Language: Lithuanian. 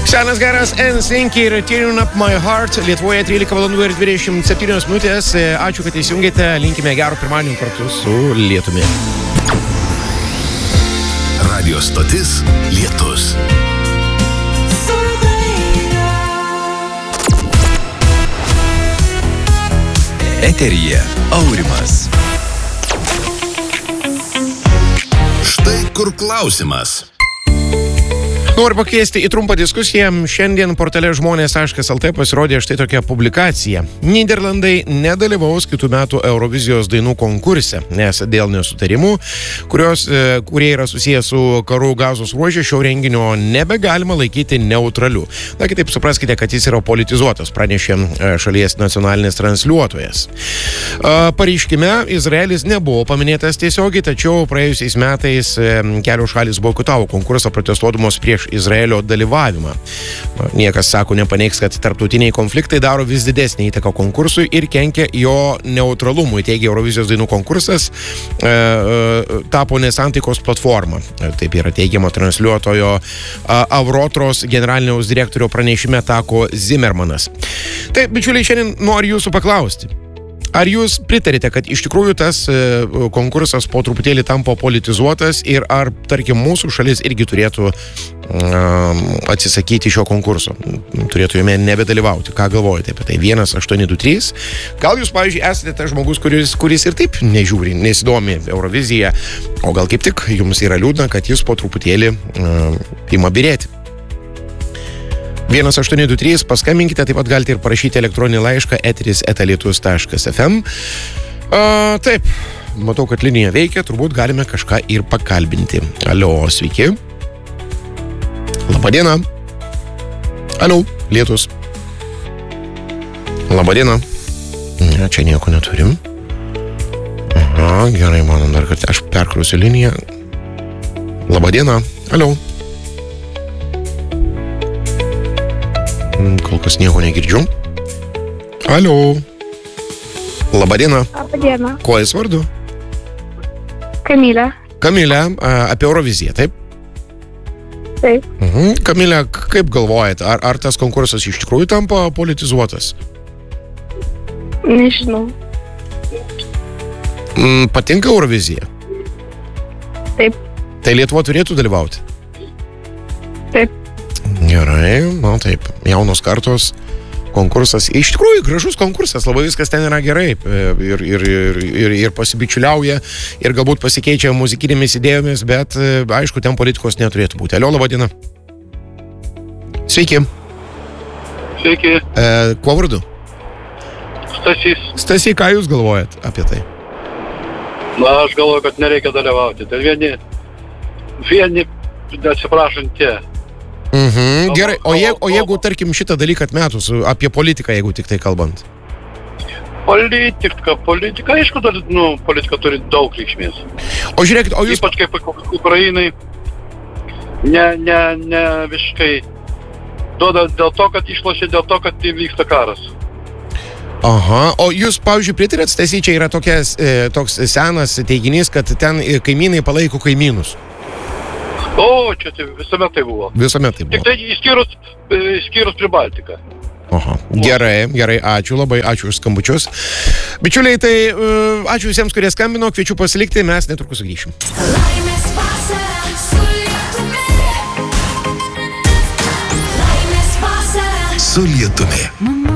Senas geras NSYNC ir Tearing Up My Heart. Lietuvoje 13 valandų ir 27 minutės. Ačiū, kad įsijungėte. Linkime gero pirmadienio kartu su Lietumi. Radio stotis Lietus. Eteryje Aurimas. Štai kur klausimas. Noriu pakviesti į trumpą diskusiją. Šiandien portale žmonės.lt pasirodė štai tokia publikacija. Nyderlandai nedalyvaus kitų metų Eurovizijos dainų konkurse, nes dėl nesutarimų, kurie yra susijęs su karu Gazos ruože, šio renginio nebegalima laikyti neutraliu. Na, kitaip supraskite, kad jis yra politizuotas, pranešė šalies nacionalinis transliuotojas. Pareiškime, Izraelis nebuvo paminėtas tiesiogiai, tačiau praėjusiais metais kelios šalys boikotavo konkursą protestuodamos prieš Izraelio dalyvavimą. Niekas, sako, nepaneigs, kad tarptautiniai konfliktai daro vis didesnį įtaką konkursui ir kenkia jo neutralumui. Teigia, Eurovizijos dainų konkursas tapo nesantaikos platforma. Taip yra teigiama transliuotojo Avrotros generaliniaus direktorio pranešime Tako Zimmermanas. Taip, bičiuliai, šiandien noriu jūsų paklausti. Ar jūs pritarite, kad iš tikrųjų tas konkursas po truputėlį tampa politizuotas ir ar, tarkim, mūsų šalis irgi turėtų atsisakyti šio konkurso? Turėtų jame nebedalyvauti. Ką galvojate apie tai? 1823. Gal jūs, pavyzdžiui, esate tas žmogus, kuris ir taip nežiūri, nesidomi Euroviziją, o gal kaip tik jums yra liūdna, kad jis po truputėlį ima birėti. 1823, paskambinkite, taip pat galite ir parašyti elektroninį laišką eteris@lietus.fm. Taip, matau, kad linija veikia, turbūt galime kažką ir pakalbinti. Alio, sveiki. Labadiena. Alio, Lietus. Labadiena. Ne, čia nieko neturim. Aha, gerai, manom dar, kad aš perkrausiu liniją. Labadiena. Alio. Kol kas nieko negirdžiu. Alio. Labadiena. Labadiena. Kuo jūs vardu? Kamilė. Kamilė, apie Euroviziją, taip? Taip. Kamilė, kaip galvojate, ar tas konkursas iš tikrųjų tampa politizuotas? Nežinau. Patinka Eurovizija? Taip. Tai Lietuva turėtų dalyvauti? Taip. Gerai, na taip, jaunos kartos konkursas. Iš tikrųjų, gražus konkursas, labai viskas ten yra gerai ir pasibičiuliauja ir galbūt pasikeičia muzikinėmis idėjomis, bet aišku, ten politikos neturėtų būti. Alio, labadiena. Sveiki. Sveiki. Kuo vardu? Stasys. Stasy, ką jūs galvojat apie tai? Na, aš galvoju, kad nereikia dalyvauti. Tai vieni atsiprašant tie. Gerai, o jeigu, tarkim, šitą dalyką atmetus, apie politiką, jeigu tik tai kalbant? Politika, aišku, politika turi daug reikšmės. O žiūrėkit, o jūs... Ypač kaip Ukrainai ne visiškai duoda dėl to, kad išlošia, dėl to, kad vyksta karas. Aha, o jūs, pavyzdžiui, pritarėt, Stasy, čia yra toks senas teiginys, kad ten kaimynai palaiko kaimynus. O, čia visuomet tai buvo. Visuomet tai buvo. Tik tai išskyrus prie Baltiką. Aha, gerai, ačiū labai, ačiū už skambučius. Bičiuliai, tai ačiū visiems, kurie skambino, kviečiu pasilikti, mes netrukus sugrįšim. Laimės vasara su Lietumi. Laimės vasara Su Lietumi.